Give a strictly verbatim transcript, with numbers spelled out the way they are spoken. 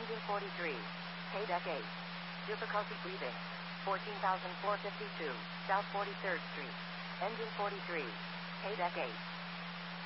Engine forty-three. K-Deck eight. Difficulty breathing. fourteen thousand four hundred fifty-two. South forty-third Street. Engine forty-three. K-Deck eight.